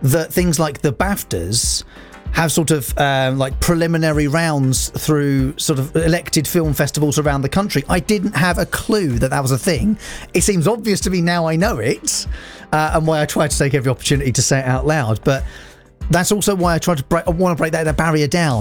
that things like the BAFTAs have sort of like preliminary rounds through sort of elected film festivals around the country. I didn't have a clue that was a thing. It seems obvious to me now I know it, and why I try to take every opportunity to say it out loud. But that's also why I want to break that barrier down.